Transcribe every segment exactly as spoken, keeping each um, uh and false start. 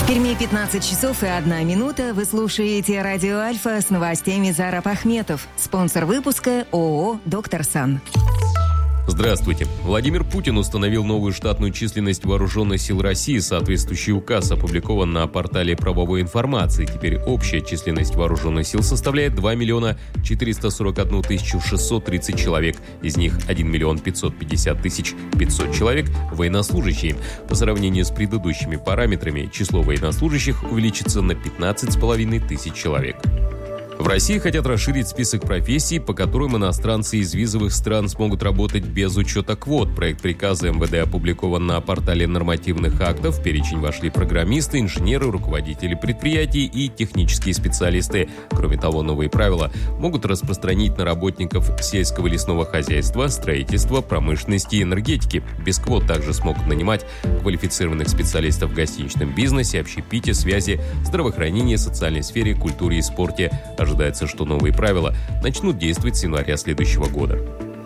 Перми пятнадцать часов и одна минута. Вы слушаете радио Альфа с новостями Зарап Ахметов. Спонсор выпуска ООО «Доктор Сан». Здравствуйте. Владимир Путин установил новую штатную численность вооруженных сил России. Соответствующий указ опубликован на портале правовой информации. Теперь общая численность вооруженных сил составляет два миллиона четыреста сорок одну тысячу шестьсот тридцать человек. Из них один миллион пятьсот пятьдесят тысяч пятьсот человек – военнослужащие. По сравнению с предыдущими параметрами, число военнослужащих увеличится на пятнадцать с половиной тысяч человек. В России хотят расширить список профессий, по которым иностранцы из визовых стран смогут работать без учета квот. Проект приказа эм вэ дэ опубликован на портале нормативных актов. В перечень вошли программисты, инженеры, руководители предприятий и технические специалисты. Кроме того, новые правила могут распространить на работников сельского и лесного хозяйства, строительства, промышленности и энергетики. Без квот также смогут нанимать квалифицированных специалистов в гостиничном бизнесе, общепите, связи, здравоохранении, социальной сфере, культуре и спорте. Ожидается, что новые правила начнут действовать с января следующего года.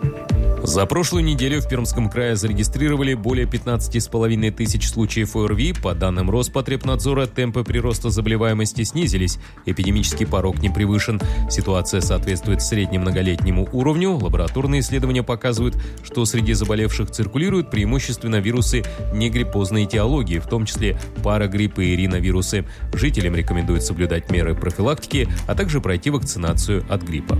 За прошлую неделю в Пермском крае зарегистрировали более пятнадцать с половиной тысяч случаев о эр ви. По данным Роспотребнадзора, темпы прироста заболеваемости снизились, эпидемический порог не превышен. Ситуация соответствует среднемноголетнему уровню. Лабораторные исследования показывают, что среди заболевших циркулируют преимущественно вирусы негриппозной этиологии, в том числе парагриппы и риновирусы. Жителям рекомендуют соблюдать меры профилактики, а также пройти вакцинацию от гриппа.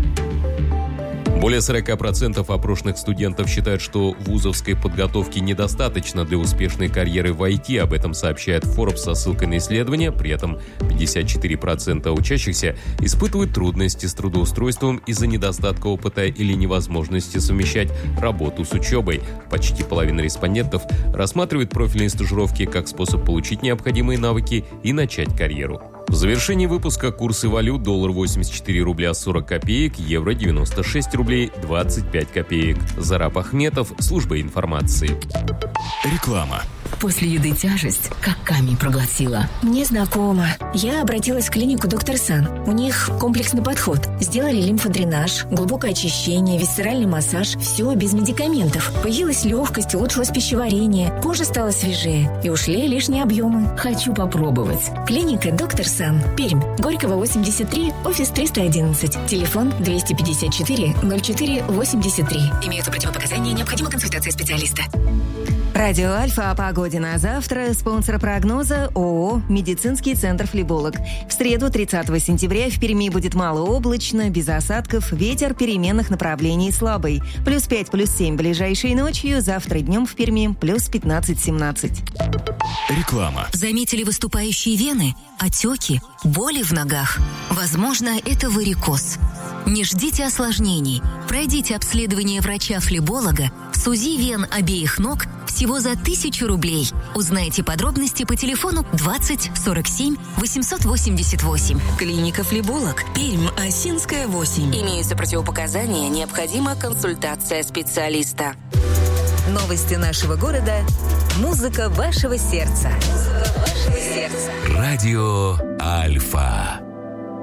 Более сорок процентов опрошенных студентов считают, что вузовской подготовки недостаточно для успешной карьеры в ай ти. Об этом сообщает Forbes со ссылкой на исследование. При этом пятьдесят четыре процента учащихся испытывают трудности с трудоустройством из-за недостатка опыта или невозможности совмещать работу с учебой. Почти половина респондентов рассматривает профильные стажировки как способ получить необходимые навыки и начать карьеру. В завершении выпуска курсы валют: доллар восемьдесят четыре рубля сорок копеек, евро девяносто шесть рублей двадцать пять копеек. Зарап Ахметов, служба информации. Реклама. После еды тяжесть, как камень проглотила. Мне знакомо. Я обратилась в клинику «Доктор Сан». У них комплексный подход. Сделали лимфодренаж, глубокое очищение, висцеральный массаж. Все без медикаментов. Появилась легкость, улучшилось пищеварение, кожа стала свежее и ушли лишние объемы. Хочу попробовать. Клиника «Доктор Сан». Пермь. Горького, восемьдесят три, офис триста одиннадцать. Телефон двести пятьдесят четыре ноль четыре восемьдесят три. Имеются противопоказания, необходима консультация специалиста. Радио Альфа о погоде на завтра. Спонсор прогноза ООО «Медицинский центр Флеболог». В среду, тридцатого сентября, в Перми будет малооблачно, без осадков, ветер переменных направлений слабый. Плюс пять, плюс семь ближайшей ночью, завтра днем в Перми плюс пятнадцать-семнадцать. Реклама. Заметили выступающие вены, отеки, боли в ногах? Возможно, это варикоз. Не ждите осложнений. Пройдите обследование врача-флеболога с УЗИ вен обеих ног всего за тысячу рублей. Узнайте подробности по телефону двадцать сорок семь восемьсот восемьдесят восемь. Клиника «Флеболог», Пермь, Осинская, восемь. Имеются противопоказания, необходима консультация специалиста. Новости нашего города. Музыка вашего сердца. Музыка вашего сердца. Радио Альфа.